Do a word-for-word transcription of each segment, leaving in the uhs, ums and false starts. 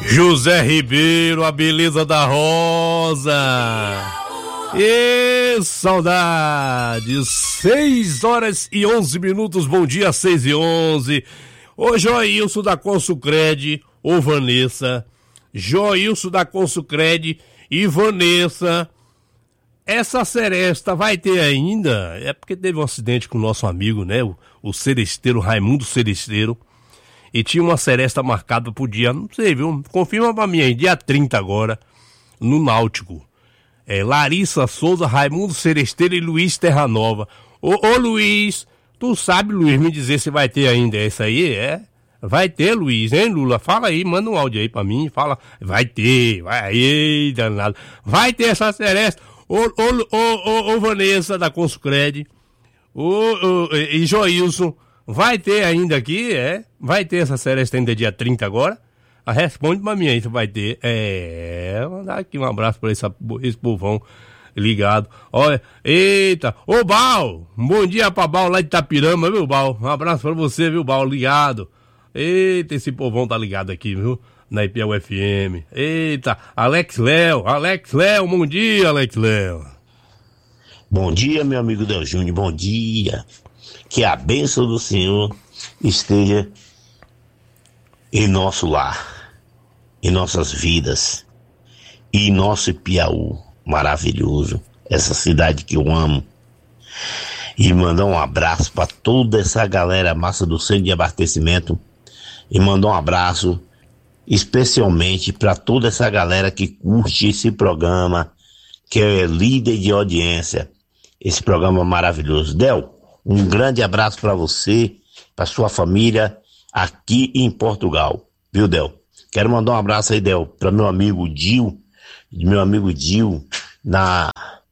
José Ribeiro, a beleza da rosa. E saudade. Seis horas e onze minutos. Bom dia, seis e onze. Ô Joilson da Consucred, ô Vanessa. Joilson da Consucred e Vanessa. Essa seresta vai ter ainda? É porque teve um acidente com o nosso amigo, né? O, o seresteiro, Raimundo Seresteiro. E tinha uma seresta marcada pro dia, não sei, viu? Confirma pra mim aí, dia trinta agora, no Náutico. É, Larissa Souza, Raimundo Seresteiro e Luiz Terranova. Ô, ô Luiz, tu sabe, Luiz, me dizer se vai ter ainda essa aí? É? Vai ter, Luiz, hein, Lula? Fala aí, manda um áudio aí pra mim, fala. Vai ter, vai, ei, danado. Vai ter essa seresta. Ô, ô, ô, ô, ô Vanessa da Consucred, ô, ô, e Joilson. Vai ter ainda aqui, é? Vai ter essa seresta ainda dia trinta agora? Ah, responde pra mim aí se vai ter. É, mandar aqui um abraço pra esse, esse povão ligado. Olha, eita, ô Bal, um bom dia pra Bal lá de Itapirama, viu, Bal? Um abraço pra você, viu, Bal, ligado. Eita, esse povão tá ligado aqui, viu? Na I P U F M. Eita, Alex Léo, Alex Léo, bom dia, Alex Léo. Bom dia, meu amigo Del Júnior, bom dia. Que a bênção do Senhor esteja em nosso lar, em nossas vidas e em nosso Piauí maravilhoso, essa cidade que eu amo. E mandar um abraço para toda essa galera massa do centro de abastecimento e mandar um abraço especialmente para toda essa galera que curte esse programa, que é líder de audiência, esse programa maravilhoso. Del, um grande abraço para você, para sua família aqui em Portugal, viu, Del? Quero mandar um abraço aí, Del, para meu amigo Dil, meu amigo Dil, na,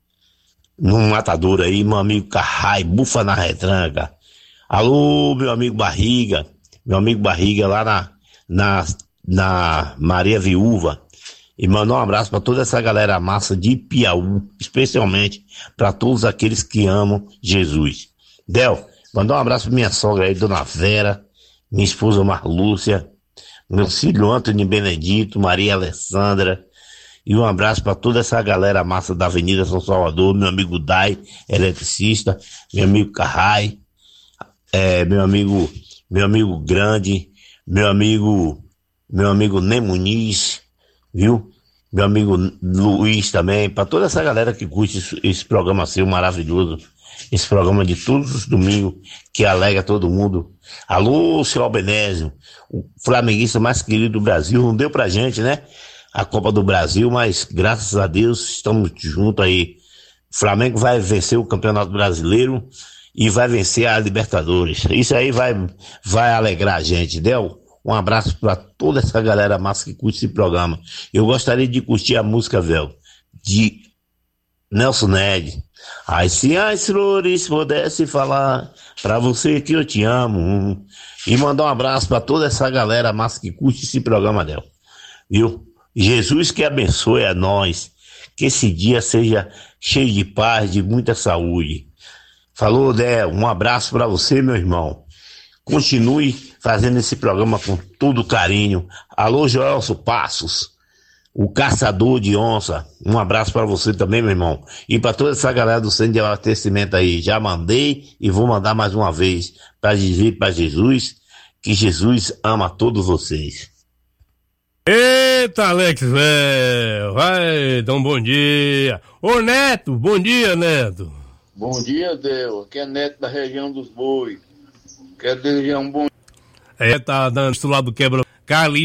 no matador aí, meu amigo Carrai, bufa na retranca. Alô, meu amigo Barriga, meu amigo Barriga lá na, na, na Maria Viúva. E mandar um abraço para toda essa galera massa de Piauí, especialmente para todos aqueles que amam Jesus. Del, mandar um abraço pra minha sogra aí, Dona Vera, minha esposa Marlúcia, meu filho Antônio Benedito, Maria Alessandra, e um abraço para toda essa galera massa da Avenida São Salvador, meu amigo Dai, eletricista, meu amigo Carrai, é, meu amigo, meu amigo Grande, meu amigo, meu amigo Ney Muniz, viu? Meu amigo Luiz também, para toda essa galera que curte esse, esse programa seu maravilhoso. Esse programa de todos os domingos que alegra todo mundo. Alô, seu Albenésio, o flamenguista mais querido do Brasil. Não deu pra gente, né? A Copa do Brasil, mas graças a Deus estamos juntos aí. O Flamengo vai vencer o Campeonato Brasileiro e vai vencer a Libertadores. Isso aí vai, vai alegrar a gente, Del. Um abraço pra toda essa galera massa que curte esse programa. Eu gostaria de curtir a música, Vel, de Nelson Ned. Ai, se as flores pudessem falar pra você que eu te amo. E mandar um abraço pra toda essa galera massa que curte esse programa, Del. Viu? Jesus que abençoe a nós. Que esse dia seja cheio de paz, de muita saúde. Falou, Del. Um abraço pra você, meu irmão. Continue fazendo esse programa com todo carinho. Alô, Joelson Passos, o caçador de onça. Um abraço para você também, meu irmão. E para toda essa galera do centro de abastecimento aí. Já mandei e vou mandar mais uma vez para dizer para Jesus que Jesus ama todos vocês. Eita, Alex, velho. Vai, então bom dia. Ô, Neto, bom dia, Neto. Bom dia, Deus. Aqui é Neto da região dos Bois. Quero desejar um bom... É, tá dando isso lá do quebra... Cali...